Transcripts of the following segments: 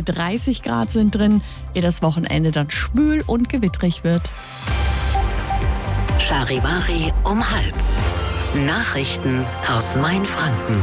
30 Grad sind drin, ehe das Wochenende dann schwül und gewittrig wird. Charivari um 12:30. Nachrichten aus Mainfranken.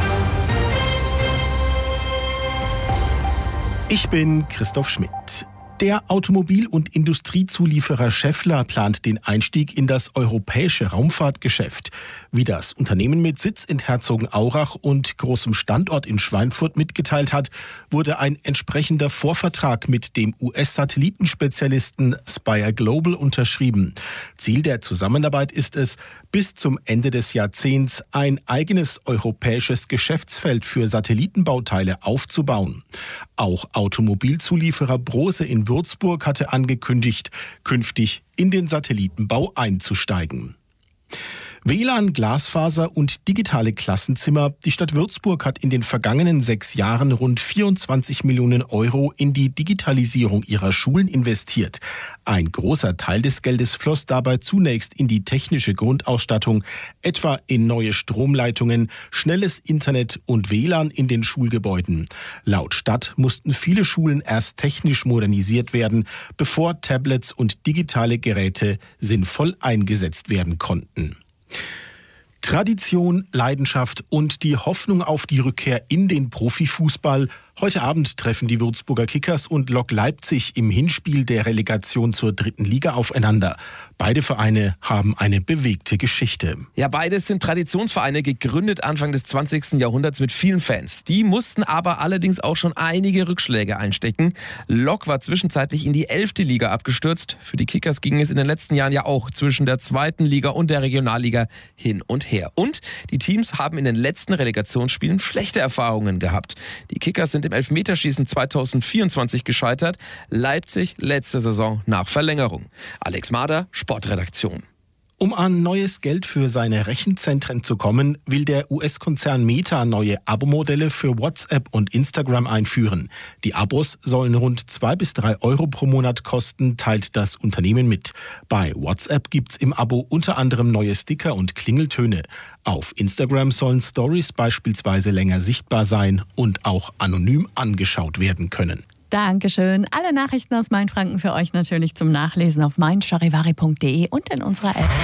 Ich bin Christoph Schmidt. Der Automobil- und Industriezulieferer Schaeffler plant den Einstieg in das europäische Raumfahrtgeschäft. Wie das Unternehmen mit Sitz in Herzogenaurach und großem Standort in Schweinfurt mitgeteilt hat, wurde ein entsprechender Vorvertrag mit dem US-Satellitenspezialisten Spire Global unterschrieben. Ziel der Zusammenarbeit ist es, bis zum Ende des Jahrzehnts ein eigenes europäisches Geschäftsfeld für Satellitenbauteile aufzubauen. Auch Automobilzulieferer Brose in Würzburg hatte angekündigt, künftig in den Satellitenbau einzusteigen. WLAN, Glasfaser und digitale Klassenzimmer. Die Stadt Würzburg hat in den vergangenen 6 Jahren rund 24 Millionen Euro in die Digitalisierung ihrer Schulen investiert. Ein großer Teil des Geldes floss dabei zunächst in die technische Grundausstattung, etwa in neue Stromleitungen, schnelles Internet und WLAN in den Schulgebäuden. Laut Stadt mussten viele Schulen erst technisch modernisiert werden, bevor Tablets und digitale Geräte sinnvoll eingesetzt werden konnten. Tradition, Leidenschaft und die Hoffnung auf die Rückkehr in den Profifußball. Heute Abend treffen die Würzburger Kickers und Lok Leipzig im Hinspiel der Relegation zur 3. Liga aufeinander. Beide Vereine haben eine bewegte Geschichte. Ja, beides sind Traditionsvereine, gegründet Anfang des 20. Jahrhunderts mit vielen Fans. Die mussten aber allerdings auch schon einige Rückschläge einstecken. Lok war zwischenzeitlich in die 11. Liga abgestürzt. Für die Kickers ging es in den letzten Jahren ja auch zwischen der 2. Liga und der Regionalliga hin und her. Und die Teams haben in den letzten Relegationsspielen schlechte Erfahrungen gehabt. Die Kickers sind im Elfmeterschießen 2024 gescheitert. Leipzig letzte Saison nach Verlängerung. Alex Mader, Sportredaktion. Um an neues Geld für seine Rechenzentren zu kommen, will der US-Konzern Meta neue Abo-Modelle für WhatsApp und Instagram einführen. Die Abos sollen rund 2 bis 3 Euro pro Monat kosten, teilt das Unternehmen mit. Bei WhatsApp gibt's im Abo unter anderem neue Sticker und Klingeltöne. Auf Instagram sollen Stories beispielsweise länger sichtbar sein und auch anonym angeschaut werden können. Dankeschön. Alle Nachrichten aus Mainfranken für euch natürlich zum Nachlesen auf meincharivari.de und in unserer App.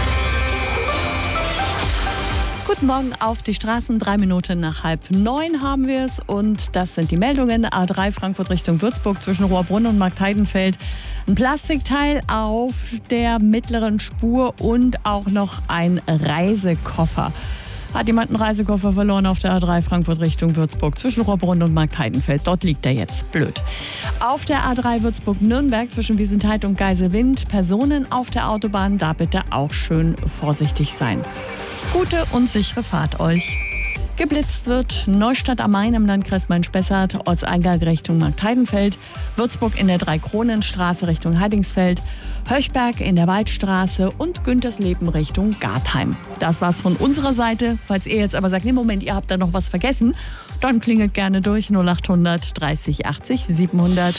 Guten Morgen auf die Straßen. 3 Minuten nach 8:30 haben wir es. Und das sind die Meldungen. A3 Frankfurt Richtung Würzburg zwischen Rohrbrunn und Marktheidenfeld. Ein Plastikteil auf der mittleren Spur und auch noch ein Reisekoffer. Hat jemand einen Reisekoffer verloren auf der A3 Frankfurt Richtung Würzburg zwischen Rohrbrunn und Marktheidenfeld. Dort liegt er jetzt. Blöd. Auf der A3 Würzburg-Nürnberg zwischen Wiesenthal und Geiselwind. Personen auf der Autobahn, da bitte auch schön vorsichtig sein. Gute und sichere Fahrt euch. Geblitzt wird Neustadt am Main im Landkreis Main-Spessart, Ortseingang Richtung Marktheidenfeld, Würzburg in der Dreikronenstraße Richtung Heidingsfeld, Höchberg in der Waldstraße und Güntersleben Richtung Gartheim. Das war's von unserer Seite. Falls ihr jetzt aber sagt, nee, Moment, ihr habt da noch was vergessen, dann klingelt gerne durch 0800 30 80 700.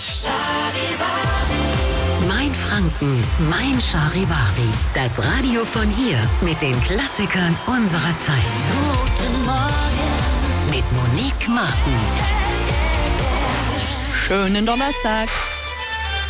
Mainfranken, Mein Charivari. Das Radio von hier mit den Klassikern unserer Zeit. Guten Morgen mit Monique Martin. Schönen Donnerstag.